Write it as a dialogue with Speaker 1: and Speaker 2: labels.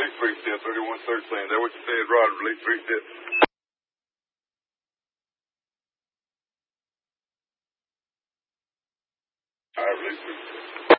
Speaker 1: release 310, 3113. Is that what you said, Rod? Release 310. All right, release 310.